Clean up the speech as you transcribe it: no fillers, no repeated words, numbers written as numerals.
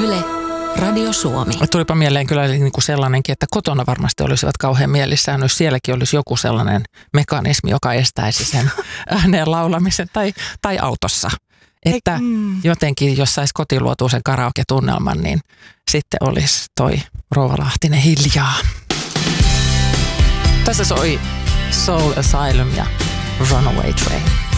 Yle, Radio Suomi. Tulipa mieleen kyllä niin kuin sellainenkin, että kotona varmasti olisivat kauhean mielissään, jos sielläkin olisi joku sellainen mekanismi, joka estäisi sen ääneen laulamisen tai autossa. Että jotenkin, jos saisi kotiin luotua sen karaoke-tunnelman, niin sitten olisi toi Rouva Lahtinen hiljaa. Tässä soi Soul Asylum ja Runaway Train.